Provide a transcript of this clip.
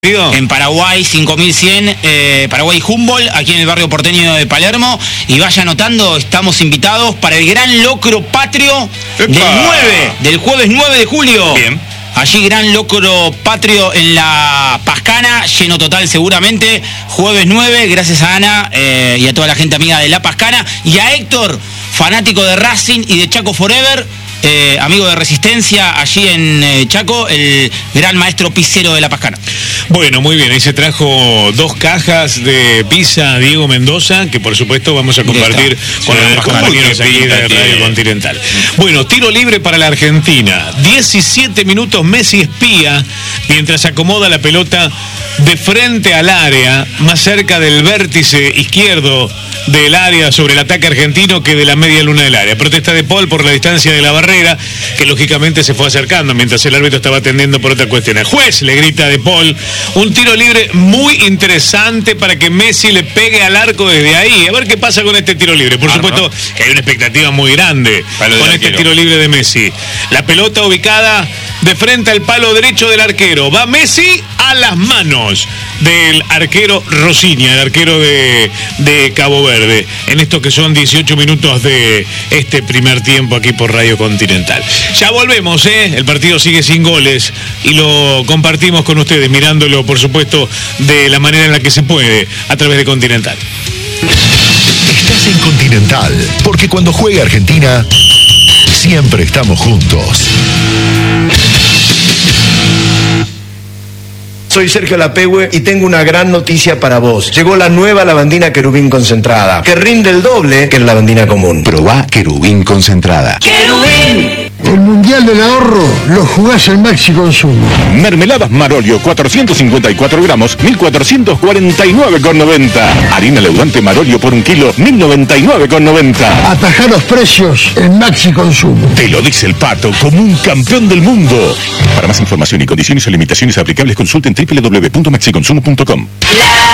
En Paraguay 5100, Paraguay Humboldt, aquí en el barrio porteño de Palermo. Y vaya anotando, estamos invitados para el gran locro patrio del jueves 9 de julio. Bien. Allí gran locro patrio en la Pascana, lleno total seguramente. Jueves 9, gracias a Ana y a toda la gente amiga de la Pascana. Y a Héctor, fanático de Racing y de Chaco Forever. Amigo de Resistencia allí en Chaco, el gran maestro pizzero de la Pascana. Bueno, muy bien, ahí se trajo 2 cajas de pizza Diego Mendoza, que por supuesto vamos a compartir con los compañeros aquí de Radio Continental. Bueno, tiro libre para la Argentina, 17 minutos Messi espía, mientras acomoda la pelota de frente al área, más cerca del vértice izquierdo del área sobre el ataque argentino que de la media luna del área. Protesta de Paul por la distancia de la barrera, que lógicamente se fue acercando mientras el árbitro estaba atendiendo por otra cuestión. El juez le grita a De Paul, un tiro libre muy interesante para que Messi le pegue al arco desde ahí. A ver qué pasa con este tiro libre. Por supuesto que hay una expectativa muy grande con este tiro libre de Messi. La pelota ubicada de frente al palo derecho del arquero. Va Messi a las manos del arquero Rosiña, el arquero de Cabo Verde, en esto que son 18 minutos de este primer tiempo aquí por Radio Continental. Ya volvemos, el partido sigue sin goles y lo compartimos con ustedes, mirándolo por supuesto de la manera en la que se puede, a través de Continental. Estás en Continental, porque cuando juega Argentina, siempre estamos juntos. Soy Sergio Lapehue y tengo una gran noticia para vos. Llegó la nueva lavandina Querubín concentrada, que rinde el doble que la lavandina común. Probá Querubín concentrada. ¡Querubín! El Mundial del Ahorro lo jugás en Maxi Consumo. Mermeladas Marolio, 454 gramos, 1.449,90. Harina leudante Marolio por 1 kilo, 1.099,90. Atajá los precios en Maxi Consumo. Te lo dice el Pato, como un campeón del mundo. Para más información y condiciones o limitaciones aplicables, consulten www.maxiconsumo.com.